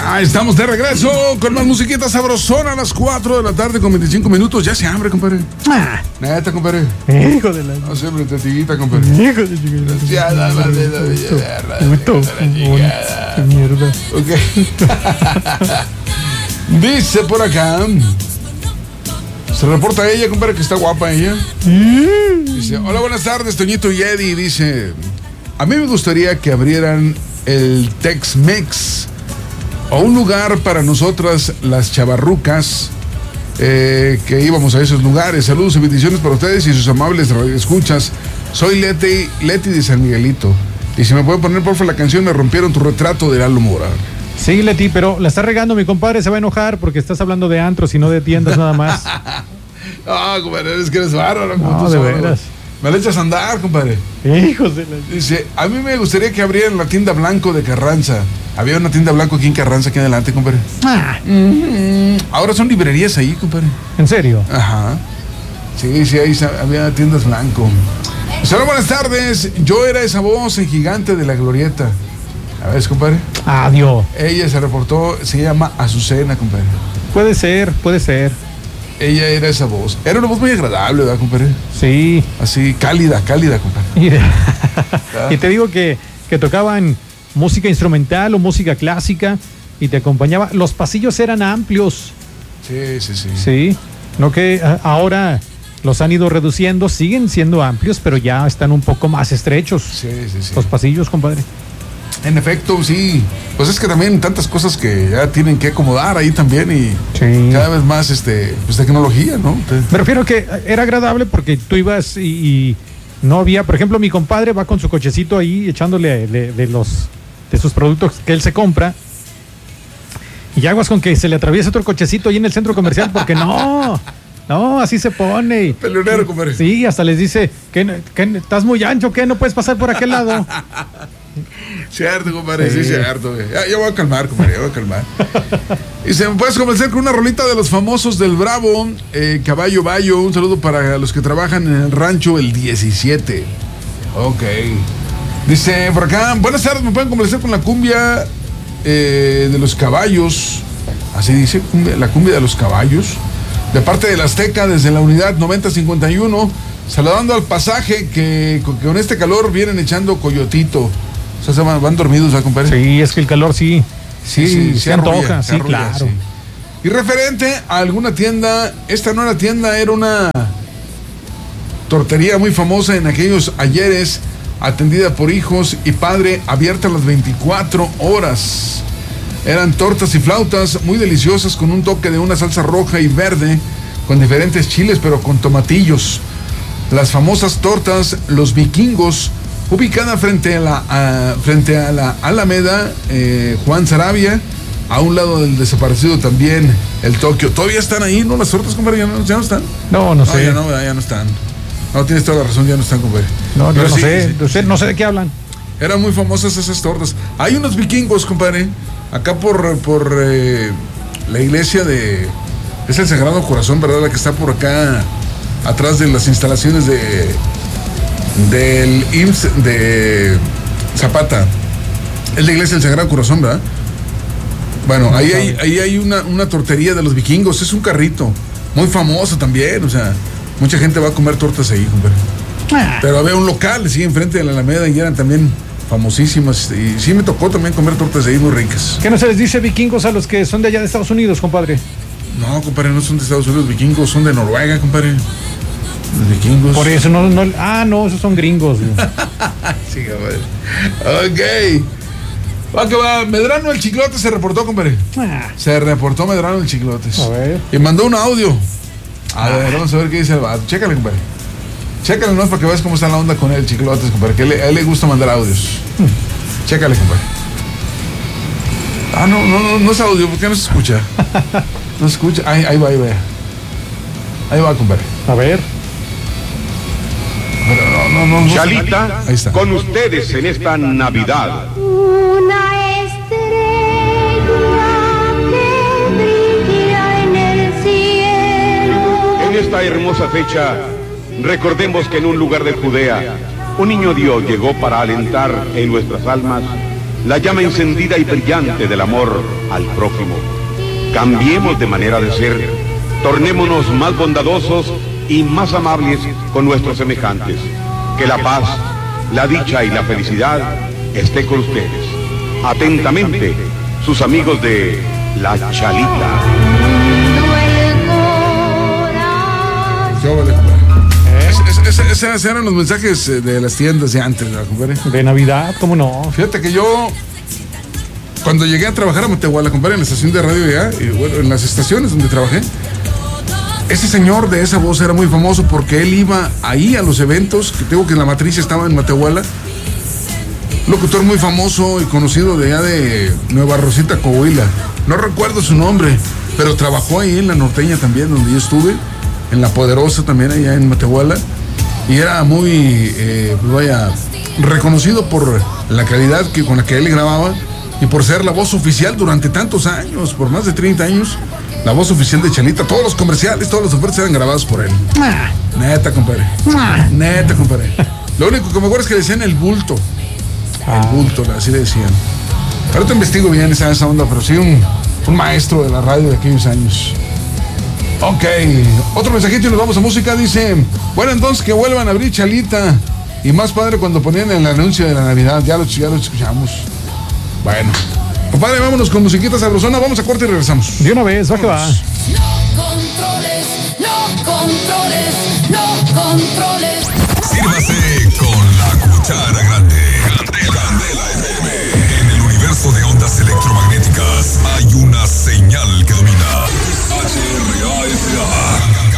Estamos de regreso con más musiquita sabrosona a las 4 de la tarde con 25 minutos. Ya se hambre, compadre. Neta, compadre. Hijo de la... No siempre te tiguita, compadre. Hijo de la... Ya, la mierda. Ok. Dice por acá. Se reporta ella, compadre, que está guapa ella. Dice, hola, buenas tardes, Toñito y Eddie. Dice, a mí me gustaría que abrieran el Tex-Mex o un lugar para nosotras, las chavarrucas, que íbamos a esos lugares. Saludos y bendiciones para ustedes y sus amables radioescuchas. Soy Leti de San Miguelito. Y si me pueden poner, por favor, la canción Me rompieron tu retrato de Lalo Mora. Sí, Leti, pero la está regando mi compadre, se va a enojar porque estás hablando de antros y no de tiendas nada más. No, compadre, es que eres bárbaro. No, de veras. Me la echas a andar, compadre. Hijos de la... Dice, a mí me gustaría que abrieran la tienda Blanco de Carranza. Había una tienda Blanco aquí en Carranza, aquí adelante, compadre. Ahora son librerías ahí, compadre. ¿En serio? Ajá. Sí, ahí había tiendas Blanco. Hola, buenas tardes. Yo era esa voz en Gigante de la Glorieta. A ver, compadre. Adiós. Ella se reportó, se llama Azucena, compadre. Puede ser. Ella era esa voz. Era una voz muy agradable, ¿verdad, compadre? Sí. Así, cálida, compadre. Y te digo que tocaban música instrumental o música clásica y te acompañaba. Los pasillos eran amplios. Sí. Sí. No que ahora los han ido reduciendo, siguen siendo amplios, pero ya están un poco más estrechos. Sí. Los pasillos, compadre. En efecto, sí. Pues es que también tantas cosas que ya tienen que acomodar ahí también y sí. Cada vez más pues tecnología, ¿no? Me refiero que era agradable porque tú ibas y no había, por ejemplo, mi compadre va con su cochecito ahí echándole de sus productos que él se compra y aguas con que se le atraviesa otro cochecito ahí en el centro comercial porque no, así se pone. Peleonero, compadre. Sí, hasta les dice que estás muy ancho, que no puedes pasar por aquel lado. Cierto, compadre, sí, cierto. Ya voy a calmar, compadre, Y se me puedes convencer con una rolita de los famosos del Bravo, Caballo Bayo. Un saludo para los que trabajan en el rancho el 17. Ok. Dice por acá, buenas tardes, me pueden convencer con la cumbia de los caballos. Así dice, la cumbia de los caballos. De parte del Azteca, desde la unidad 9051. Saludando al pasaje que con este calor vienen echando coyotito. O sea, van dormidos, ¿verdad, compadre? Sí, es que el calor sí se antoja, sí, arrulla, claro. Sí. Y referente a alguna tienda, esta no era tienda, era una tortería muy famosa en aquellos ayeres, atendida por hijos y padre, abierta las 24 horas. Eran tortas y flautas muy deliciosas con un toque de una salsa roja y verde, con diferentes chiles, pero con tomatillos. Las famosas tortas Los Vikingos, ubicada frente a la Alameda Juan Sarabia, a un lado del desaparecido también el Tokio. ¿Todavía están ahí, no? Las tortas, compadre, ya no están. No sé. Ya no están. No, tienes toda la razón, ya no están, compadre. No, yo no sé de qué hablan. Eran muy famosas esas tortas. Hay unos Vikingos, compadre, acá por la iglesia es el Sagrado Corazón, ¿verdad? La que está por acá, atrás de las instalaciones del IMSS de Zapata. Es la iglesia del Sagrado Corazón, ¿verdad? Bueno, ahí hay una tortería de los Vikingos. Es un carrito muy famoso también. O sea, mucha gente va a comer tortas ahí, compadre. Pero había un local, sí, enfrente de la Alameda, y eran también famosísimas. Y sí me tocó también comer tortas ahí muy ricas. ¿Qué no se les dice vikingos a los que son de allá de Estados Unidos, compadre? No, compadre, no son de Estados Unidos. Vikingos son de Noruega, compadre. Los vikingos. Por eso no, esos son gringos. Sí, compadre. Ok. Va que va. Medrano el Chiclote se reportó, compadre. Se reportó Medrano el Chiclote. A ver. Y mandó un audio. A ver, vamos a ver qué dice el vato. Chécale, compadre. Chécale, no, para que veas cómo está la onda con el Chiclotes, compadre. Que a él le gusta mandar audios. Chécale, compadre. No es audio, ¿por qué no se escucha? No se escucha. Ahí va. Ahí va, compadre. A ver. Pero no. Chalita, con ustedes en esta Navidad. Una estrella que brilla en el cielo. En esta hermosa fecha, recordemos que en un lugar de Judea, un niño Dios llegó para alentar en nuestras almas la llama encendida y brillante del amor al prójimo. Cambiemos de manera de ser, tornémonos más bondadosos y más amables con nuestros semejantes. Que la paz, la dicha y la felicidad esté con ustedes. Atentamente, sus amigos de La Chalita. ¿Qué vale, compadre? Esos eran los mensajes de las tiendas de antes, ¿verdad, compadre? De Navidad, ¿cómo no? Fíjate que yo, cuando llegué a trabajar a Matehuala, compadre, en la estación de radio ya, y bueno, en las estaciones donde trabajé, ese señor de esa voz era muy famoso porque él iba ahí a los eventos, que tengo que la matriz estaba en Matehuala. Locutor muy famoso y conocido de allá de Nueva Rosita, Coahuila. No recuerdo su nombre, pero trabajó ahí en la Norteña también, donde yo estuve, en La Poderosa también, allá en Matehuala. Y era muy, pues vaya, reconocido por la calidad con la que él grababa y por ser la voz oficial durante tantos años, por más de 30 años. La voz oficial de Chalita, todos los comerciales, todas las ofertas eran grabadas por él. Neta, compadre. Neta, compadre. Lo único que me acuerdo es que le decían el bulto. El bulto, así le decían. Ahorita investigo bien esa onda, pero sí un maestro de la radio de aquellos años. Ok, otro mensajito y nos vamos a música. Dice, bueno, entonces que vuelvan a abrir Chalita. Y más padre cuando ponían el anuncio de la Navidad. Ya lo escuchamos. Bueno, compadre, vámonos con musiquita sabrosona. Vamos a corte y regresamos. De una vez, va que va. No controles, no controles, no controles.